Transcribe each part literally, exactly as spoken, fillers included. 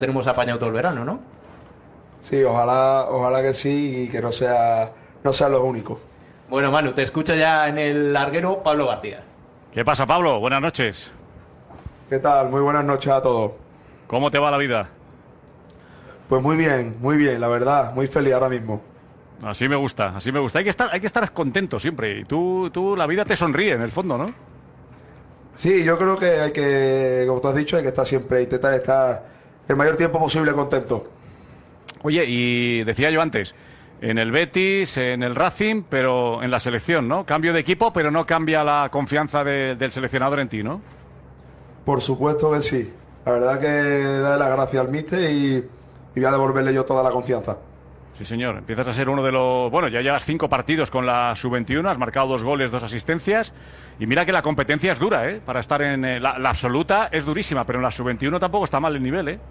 tenemos apañado todo el verano, ¿no? Sí, ojalá, ojalá que sí y que no sea, no sea lo único. Bueno, Manu, te escucha ya en el larguero Pablo García. ¿Qué pasa, Pablo? Buenas noches. ¿Qué tal? Muy buenas noches a todos. ¿Cómo te va la vida? Pues muy bien, muy bien, la verdad, muy feliz ahora mismo. Así me gusta, así me gusta. Hay que estar, hay que estar contento siempre. Y tú, tú, la vida te sonríe en el fondo, ¿no? Sí, yo creo que hay que, como tú has dicho, hay que estar siempre, intentar estar el mayor tiempo posible contento. Oye, y decía yo antes, en el Betis, en el Racing, pero en la selección, ¿no? Cambio de equipo, pero no cambia la confianza de- del seleccionador en ti, ¿no? Por supuesto que sí. La verdad que darle las gracias al míster y, y voy a devolverle yo toda la confianza. Sí, señor. Empiezas a ser uno de los... Bueno, ya llevas cinco partidos con la sub veintiuno, has marcado dos goles, dos asistencias. Y mira que la competencia es dura, ¿eh? Para estar en... eh, la, la absoluta es durísima, pero en la sub veintiuno tampoco está mal el nivel, ¿eh?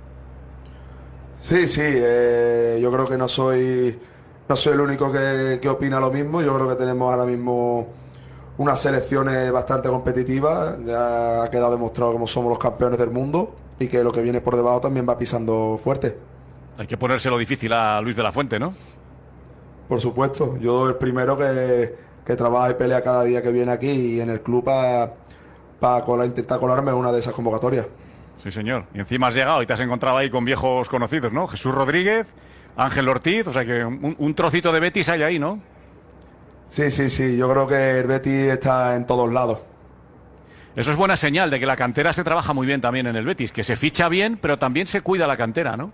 Sí, sí, eh, yo creo que no soy, no soy el único que, que opina lo mismo. Yo creo que tenemos ahora mismo unas selecciones bastante competitivas. Ya ha quedado demostrado cómo somos los campeones del mundo y que lo que viene por debajo también va pisando fuerte. Hay que ponérselo difícil a Luis de la Fuente, ¿no? Por supuesto, yo el primero que, que trabaja y pelea cada día que viene aquí y en el club para pa intentar colarme en una de esas convocatorias. Sí, señor. Y encima has llegado y te has encontrado ahí con viejos conocidos, ¿no? Jesús Rodríguez, Ángel Ortiz, o sea que un, un trocito de Betis hay ahí, ¿no? Sí, sí, sí, yo creo que el Betis está en todos lados. Eso es buena señal de que la cantera se trabaja muy bien también en el Betis, que se ficha bien, pero también se cuida la cantera, ¿no?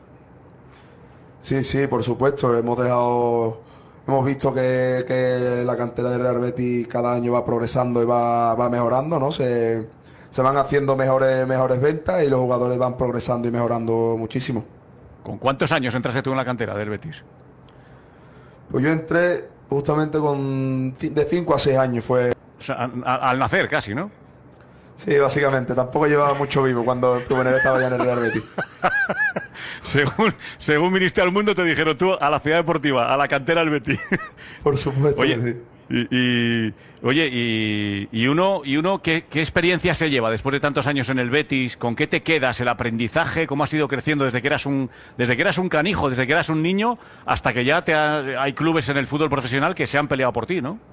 Sí, sí, por supuesto. Hemos dejado, hemos visto que, que la cantera del Real Betis cada año va progresando y va, va mejorando, ¿no? Se, se van haciendo mejores, mejores ventas y los jugadores van progresando y mejorando muchísimo. ¿Con cuántos años entraste tú en la cantera del Betis? Pues yo entré justamente con ci- de cinco a seis años, fue. O sea, a- a- al nacer casi, ¿no? Sí, básicamente. Tampoco llevaba mucho vivo cuando estuve en el, estaba ya en el Real Betis. Según, según viniste al mundo te dijeron tú a la ciudad deportiva, a la cantera del Betis. Por supuesto que Oye, sí. y, y- oye, y, y uno, y uno ¿qué, qué experiencia se lleva después de tantos años en el Betis? ¿Con qué te quedas? ¿El aprendizaje? ¿Cómo has ido creciendo desde que eras un, desde que eras un canijo, desde que eras un niño, hasta que ya te ha- hay clubes en el fútbol profesional que se han peleado por ti, ¿no?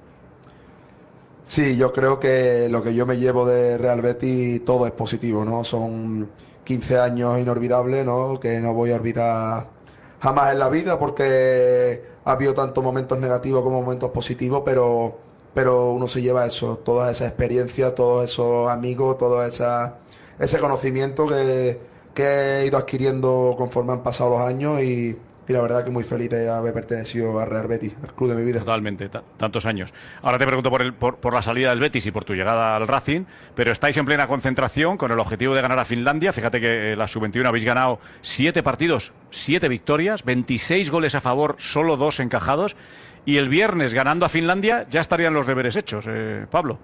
Sí, yo creo que lo que yo me llevo de Real Betis todo es positivo, ¿no? Son quince años inolvidables, ¿no? Que no voy a olvidar jamás en la vida porque ha habido tantos momentos negativos como momentos positivos, pero, pero uno se lleva eso, toda esa experiencia, todos esos amigos, todo esa, ese conocimiento que, que he ido adquiriendo conforme han pasado los años y, y la verdad que muy feliz de haber pertenecido a Real Betis, el club de mi vida. Totalmente, ta- tantos años. Ahora te pregunto por, el, por, por la salida del Betis y por tu llegada al Racing, pero estáis en plena concentración con el objetivo de ganar a Finlandia. Fíjate que eh, la sub veintiuno habéis ganado siete partidos, siete victorias, veintiséis goles a favor, solo dos encajados. Y el viernes, ganando a Finlandia, ya estarían los deberes hechos, eh, Pablo.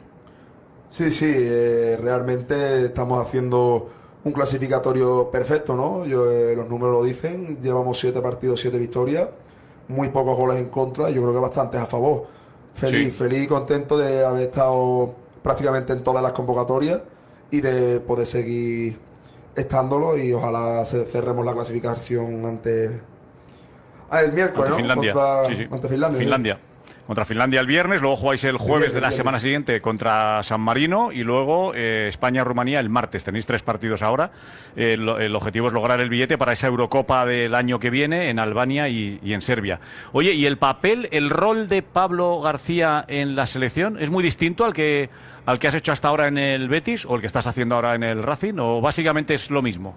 Sí, sí, eh, realmente estamos haciendo un clasificatorio perfecto, ¿no? Yo, eh, los números lo dicen, llevamos siete partidos, siete victorias, muy pocos goles en contra, yo creo que bastantes a favor. Feliz, Sí. feliz y contento de haber estado prácticamente en todas las convocatorias y de poder seguir estándolo y ojalá se- cerremos la clasificación ante... Ah, el miércoles, Ante ¿no? Finlandia. Contra- Sí, sí. Ante Finlandia. sí. Finlandia. Contra Finlandia el viernes, luego jugáis el jueves viernes, de la el semana viernes. siguiente contra San Marino y luego eh, España-Rumanía el martes. Tenéis tres partidos ahora. Eh, lo- el objetivo es lograr el billete para esa Eurocopa del año que viene en Albania y, y en Serbia. Oye, ¿y el papel, el rol de Pablo García en la selección es muy distinto al que, al que has hecho hasta ahora en el Betis o el que estás haciendo ahora en el Racing o básicamente es lo mismo?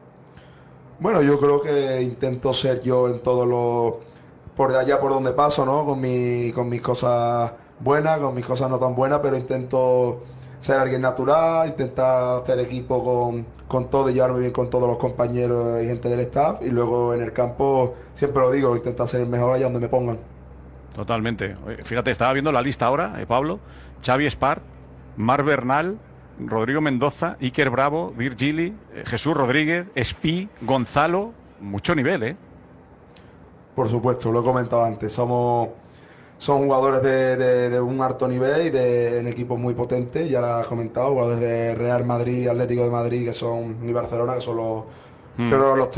Bueno, yo creo que intento ser yo en todos los... por allá por donde paso, ¿no? Con mi, con mis cosas buenas, con mis cosas no tan buenas, pero intento ser alguien natural, intentar hacer equipo con, con todo y llevarme bien con todos los compañeros y gente del staff. Y luego en el campo, siempre lo digo, intentar ser el mejor allá donde me pongan. Totalmente. Oye, fíjate, estaba viendo la lista ahora, eh, Pablo. Xavi Espart, Mar Bernal, Rodrigo Mendoza, Iker Bravo, Virgili, eh, Jesús Rodríguez, Espí, Gonzalo. Mucho nivel, ¿eh? Por supuesto, lo he comentado antes, somos, son jugadores de, de- de un alto nivel y de en equipos muy potentes, ya lo has comentado, jugadores de Real Madrid, Atlético de Madrid, que son, y Barcelona, que son los, Mm. pero los tres